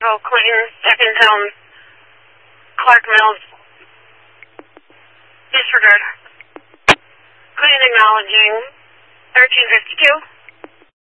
Central, Clinton, Eppington, Clark Mills. Disregard. Clinton acknowledging 1352.